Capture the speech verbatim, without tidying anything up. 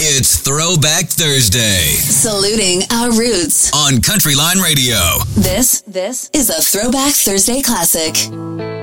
It's Throwback Thursday. Saluting our roots. On Country Line Radio. This, this is a Throwback Thursday classic.